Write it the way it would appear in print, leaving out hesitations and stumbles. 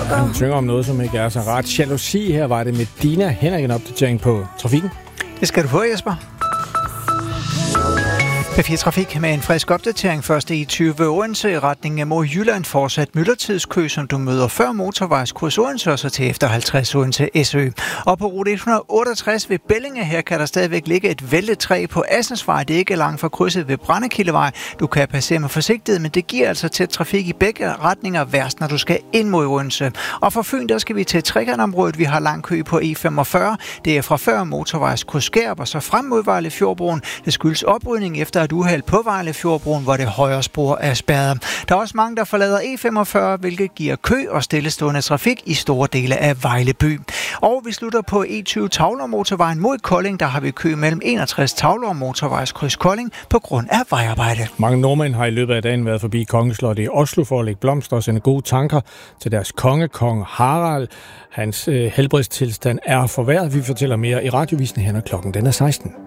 Han synger om noget, som ikke er så ret. Jalousi, her var det med Dina Henrik, en opdatering på trafikken. Det skal du få, Jesper. P4 Trafik med en frisk opdatering. Først E20 ved Odense i retning mod Jylland. Fortsat myldretidskø, som du møder før motorvejskryds Odense, og så til efter 50 Odense SØ. Og på rute 168 ved Bellinge, her kan der stadigvæk ligge et væltetræ på Assensvej. Det er ikke langt fra krydset ved Brændekildevej. Du kan passere med forsigtighed, men det giver altså tæt trafik i begge retninger, værst når du skal ind mod Odense. Og fra Fyn, der skal vi til Trekantområdet. Vi har lang kø på E45. Det er fra før motorvejskryds Skærup og så frem mod Vejle Fjordbroen. Det skyldes oprydning efter et uheld på Vejle Fjordbroen, hvor det højre spor er spærret. Der er også mange, der forlader E45, hvilket giver kø og stillestående trafik i store dele af Vejle by. Og vi slutter på E20 Tavlum motorvejen mod Kolding. Der har vi kø mellem 61 Tavlum motorvejskryds Kolding på grund af vejarbejde. Mange nordmænd har i løbet af dagen været forbi Kongeslottet i Oslo for at lægge blomster og sende gode tanker til deres kong Harald. Hans helbredstilstand er forværret. Vi fortæller mere i radiovisen her, når klokken den er 16.